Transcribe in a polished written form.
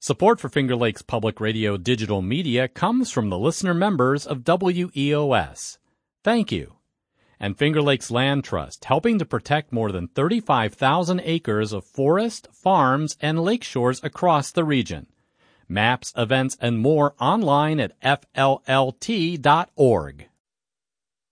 Support for Finger Lakes Public Radio digital media comes from the listener members of WEOS. Thank you. And Finger Lakes Land Trust, helping to protect more than 35,000 acres of forest, farms, and lake shores across the region. Maps, events, and more online at FLLT.org.